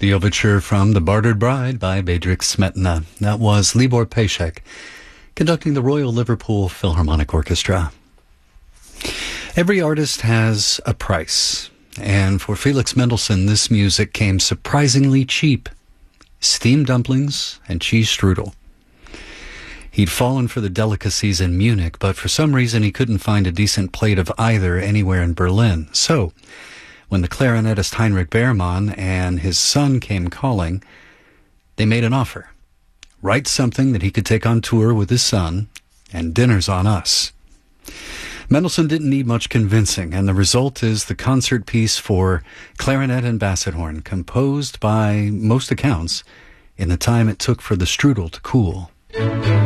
The overture from The Bartered Bride by Bedřich Smetana. That was Libor Pešek conducting the Royal Liverpool Philharmonic Orchestra. Every artist has a price, and for Felix Mendelssohn, this music came surprisingly cheap. Steamed dumplings and cheese strudel. He'd fallen for the delicacies in Munich, but for some reason he couldn't find a decent plate of either anywhere in Berlin. So, when the clarinetist Heinrich Behrmann and his son came calling, they made an offer. Write something that he could take on tour with his son, and dinner's on us. Mendelssohn didn't need much convincing, and the result is the concert piece for clarinet and basset-horn, composed by most accounts in the time it took for the strudel to cool.